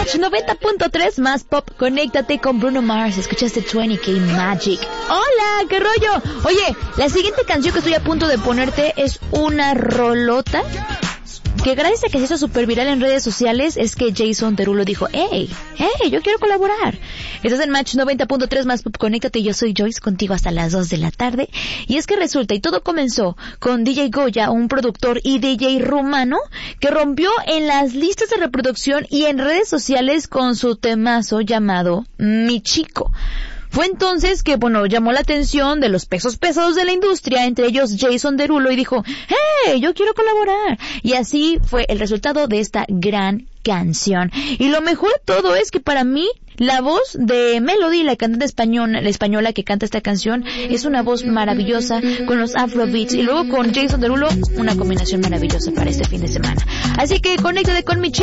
Match 90.3 más pop. Conéctate con Bruno Mars. Escuchaste 20K Magic. Hola, ¿qué rollo? Oye, la siguiente canción que estoy a punto de ponerte es una rolota que gracias a que se hizo súper viral en redes sociales es que Jason Derulo dijo, hey, yo quiero colaborar. Estás en Match 90.3 más pop, conéctate, yo soy Joyce, contigo hasta las 2 de la tarde. Y es que resulta, y todo comenzó con DJ Goya, un productor y DJ rumano, que rompió en las listas de reproducción y en redes sociales con su temazo llamado Mi Chico. Fue entonces que, llamó la atención de los pesos pesados de la industria, entre ellos Jason Derulo, y dijo, hey, yo quiero colaborar. Y así fue el resultado de esta gran canción. Y lo mejor de todo es que para mí, la voz de Melody, la cantante española que canta esta canción, es una voz maravillosa con los afrobeats. Y luego con Jason Derulo, una combinación maravillosa para este fin de semana. Así que conéctate con mi